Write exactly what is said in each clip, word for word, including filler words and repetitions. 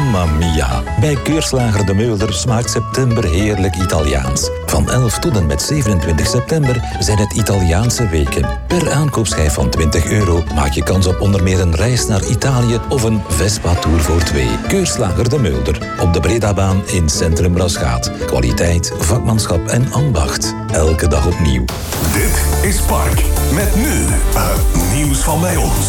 Mamma mia. Bij Keurslager De Meulder smaakt september heerlijk Italiaans. Van elf tot en met zevenentwintig september zijn het Italiaanse weken. Per aankoopschijf van twintig euro maak je kans op onder meer een reis naar Italië of een Vespa-tour voor twee. Keurslager De Meulder. Op de Bredabaan in Centrum Braschaat. Kwaliteit, vakmanschap en ambacht. Elke dag opnieuw. Dit is Park. Met nu het nieuws van bij ons.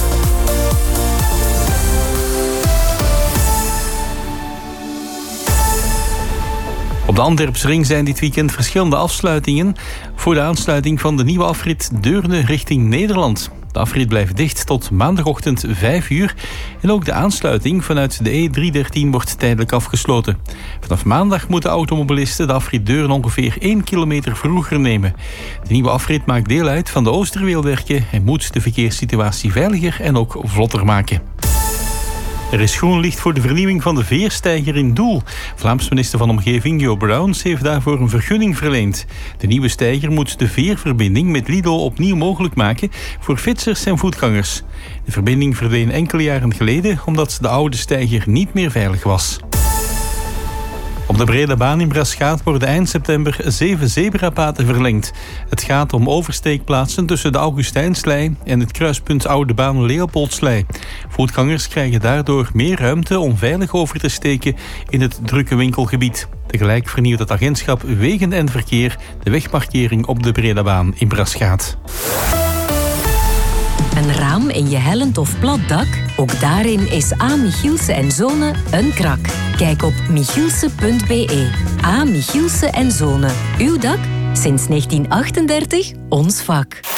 Op de Antwerpsring zijn dit weekend verschillende afsluitingen voor de aansluiting van de nieuwe afrit Deurne richting Nederland. De afrit blijft dicht tot maandagochtend vijf uur en ook de aansluiting vanuit de E driehonderddertien wordt tijdelijk afgesloten. Vanaf maandag moeten automobilisten de afrit Deurne ongeveer één kilometer vroeger nemen. De nieuwe afrit maakt deel uit van de Oosterweelwerken en moet de verkeerssituatie veiliger en ook vlotter maken. Er is groen licht voor de vernieuwing van de veersteiger in Doel. Vlaams minister van Omgeving Jo Browns heeft daarvoor een vergunning verleend. De nieuwe steiger moet de veerverbinding met Lido opnieuw mogelijk maken voor fietsers en voetgangers. De verbinding verdween enkele jaren geleden omdat de oude steiger niet meer veilig was. Op de Bredabaan in Braschaat worden eind september zeven zebrapaden verlengd. Het gaat om oversteekplaatsen tussen de Augustijnslei en het kruispunt Oude Baan Leopoldslei. Voetgangers krijgen daardoor meer ruimte om veilig over te steken in het drukke winkelgebied. Tegelijk vernieuwt het agentschap Wegen en Verkeer de wegmarkering op de Bredabaan in Braschaat. Een raam in je hellend of plat dak? Ook daarin is A. Michielse en Zonen een krak. Kijk op michielse punt b e. A. Michielse en Zonen. Uw dak? Sinds negentien achtendertig ons vak.